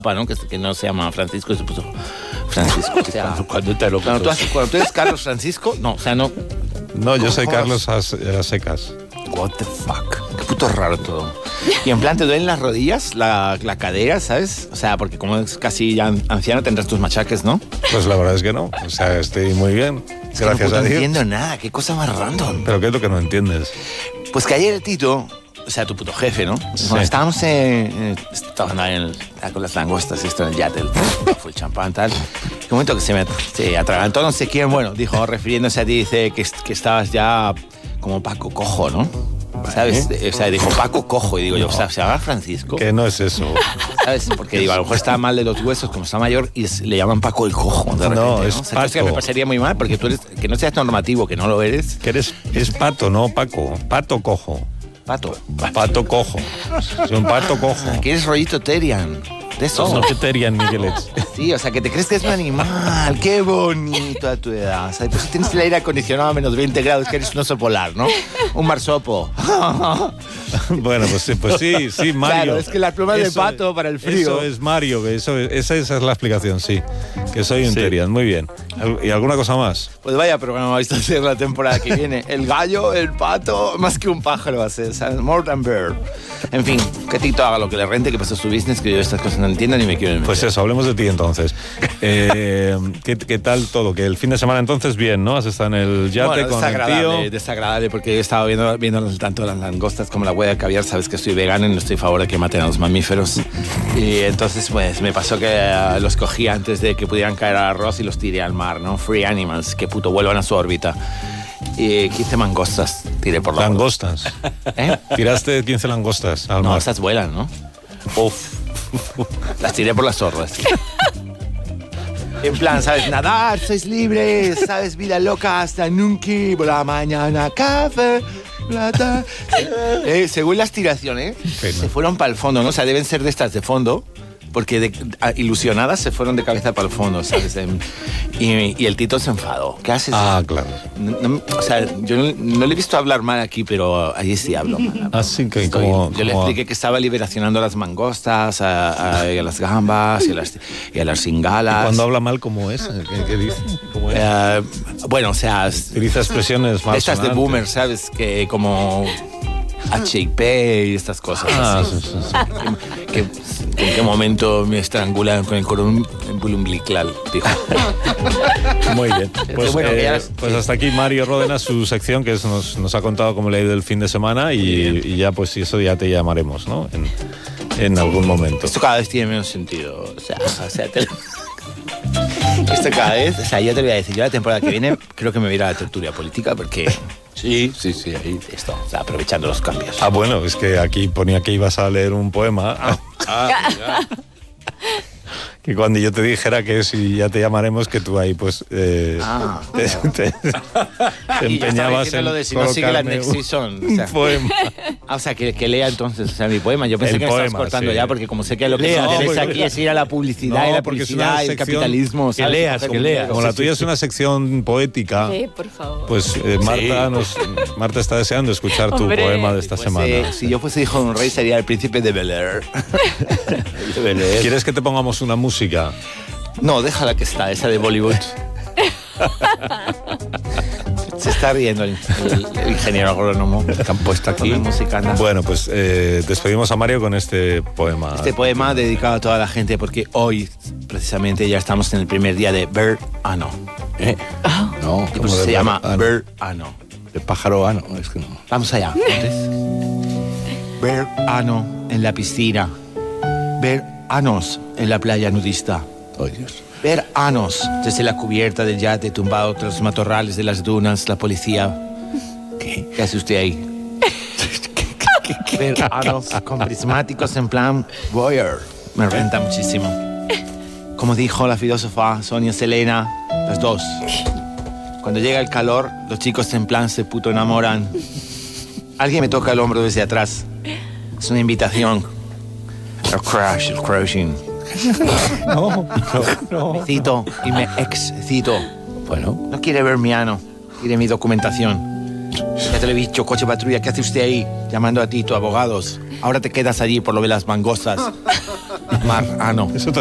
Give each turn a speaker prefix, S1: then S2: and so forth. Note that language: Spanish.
S1: ¿no? Que no se llama Francisco, se puso Francisco. O sea,
S2: cuando
S1: tú eres Carlos Francisco, no, o sea, no.
S2: No, yo soy Carlos a secas.
S1: What the fuck. Qué puto raro todo. Y en plan, ¿te duelen las rodillas, la cadera, sabes? O sea, porque como es casi ya anciano tendrás tus machaques, ¿no?
S2: Pues la verdad es que no. O sea, estoy muy bien. Gracias a Dios.
S1: No entiendo nada. Qué cosa más random.
S2: ¿Pero qué es lo que no entiendes?
S1: Pues que ayer el Tito, o sea, tu puto jefe, ¿no?
S2: Sí.
S1: Cuando estábamos estaban ahí con las langostas, esto en el yate, fue el champán, tal. En un momento que se atragantó no sé quién, bueno, dijo, refiriéndose a ti, dice que estabas ya como Paco Cojo, ¿no? ¿Sabes? O sea, dijo Paco Cojo y digo yo, o sea, ¿se llama Francisco?
S2: Que no es eso.
S1: ¿Sabes? Porque digo, a lo mejor está mal de los huesos, como está mayor, y le llaman Paco el Cojo, de repente,
S2: No, es
S1: ¿no? O sea,
S2: Paco.
S1: que me pasaría muy mal, porque tú eres, que no seas normativo, que no lo eres.
S2: Que es Pato, no Paco. Pato Cojo.
S1: Pato.
S2: Pato Cojo. Soy un pato cojo.
S1: Que eres rollito Terian. De esos,
S2: No, que Terian Miguelets.
S1: Sí, o sea, que te crees que es un animal. Qué bonito a tu edad. O sea, pues tienes el aire acondicionado a menos 20 grados, que eres un oso polar, ¿no? Un marsopo.
S2: Bueno, pues sí, Mario.
S1: Claro, es que las plumas de pato para el frío.
S2: Eso es Mario, esa es la explicación, sí. Que soy un Terian, muy bien. ¿Y alguna cosa más?
S1: Pues vaya programa vais a hacer la temporada que viene. El gallo, el pato, más que un pájaro va a ser, ¿sabes? More than bird. En fin, que Tito haga lo que le rente, que pase su business, que yo estas cosas no entiendo ni me quiero meter.
S2: Pues eso, hablemos de ti entonces. ¿Qué tal todo? Que el fin de semana entonces bien, ¿no? Has estado en el yate con el tío.
S1: Desagradable, porque he estado viendo tanto las langostas como la hueá de caviar. Sabes que soy vegano y no estoy a favor de que maten a los mamíferos. Y entonces, pues, me pasó que los cogí antes de que pudieran caer al arroz y los tiré al mar, ¿no? Free animals, que puto vuelvan a su órbita. Y 15 mangostas tiré por la
S2: ¿Langostas?
S1: ¿Eh?
S2: ¿Tiraste 15 langostas al mar?
S1: No, estas vuelan, ¿no? Uf. Las tiré por las orlas. En plan, ¿sabes? Nadar, sois libres, ¿sabes? Vida loca hasta nunca, por la mañana, café, plata. Según la estiración, se fueron para el fondo, ¿no? O sea, deben ser de estas de fondo, porque ilusionadas se fueron de cabeza para el fondo, ¿sabes? Y el Tito se enfadó. ¿Qué haces?
S2: Ah, claro.
S1: O sea, yo no le he visto hablar mal aquí, pero allí sí hablo mal.
S2: Así que
S1: yo le expliqué que estaba liberacionando a las mangostas, a las gambas y a las cingalas.
S2: ¿Y cuando habla mal cómo es? ¿Qué dice? ¿Cómo es?
S1: Bueno, o sea...
S2: Utiliza expresiones más
S1: estas de boomer, ¿sabes? Que como... H.I.P. y estas cosas.
S2: Sí.
S1: ¿En qué momento me estrangulan con el cordón umbilical? Dijo.
S2: Muy bien. Pues,
S1: bueno,
S2: pues hasta aquí Mario Ródenas, su sección, que nos ha contado cómo le ha ido el fin de semana y ya, pues si eso ya te llamaremos, ¿no? En algún momento.
S1: Esto cada vez tiene menos sentido. O sea esto cada vez... O sea, ya te voy a decir, yo la temporada que viene creo que me voy a ir a la tertulia política porque... Sí, ahí esto, o sea, aprovechando los cambios.
S2: Ah, bueno, es que aquí ponía que ibas a leer un poema. Que cuando yo te dijera que si ya te llamaremos, que tú ahí pues te empeñabas en
S1: lo de si no sigue la next season, o sea,
S2: un poema.
S1: O sea, que lea entonces, o sea, mi poema. Yo pensé que me estabas cortando ya, porque como sé que lo que me interesa aquí es ir a la publicidad y la publicidad y el capitalismo.
S2: Que leas. Como la tuya es una sección poética.
S3: Sí, por favor.
S2: Pues Marta está deseando escuchar tu poema de esta semana.
S1: Si yo fuese hijo de un rey, sería el príncipe de Bel-Air.
S2: ¿Quieres que te pongamos una música?
S1: No, déjala que está, esa de Bollywood. Se está riendo el ingeniero agrónomo que han puesto aquí.
S2: Bueno, pues despedimos a Mario con este poema.
S1: Este poema dedicado a toda la gente, porque hoy, precisamente, ya estamos en el primer día de verano.
S2: No,
S1: ¿Cómo se llama? Verano.
S2: De pájaro ano, es que no.
S1: Vamos allá. Verano en la piscina. Veranos en la playa nudista.
S2: Oh, Dios.
S1: Veranos desde la cubierta del yate tumbado tras los matorrales de las dunas, la policía. ¿Qué hace usted ahí? Veranos con prismáticos en plan voyeur. Me renta muchísimo. Como dijo la filósofa Sonia Selena, las dos. Cuando llega el calor, los chicos en plan se puto enamoran. Alguien me toca el hombro desde atrás. Es una invitación. El crashing.
S2: No.
S1: Me cito y me excito.
S2: Bueno.
S1: No quiere ver mi ano, quiere mi documentación. Ya te lo he dicho, coche patrulla, ¿qué hace usted ahí? Llamando a ti, tu abogados. Ahora te quedas allí por lo de las mangostas. Mar, no.
S2: Eso